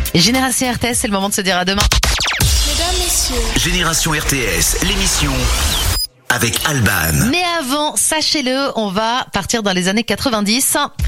Génération RTS, c'est le moment de se dire à demain. Mesdames, messieurs. Génération RTS, l'émission avec Alban. Mais avant, sachez-le, on va partir dans les années 90.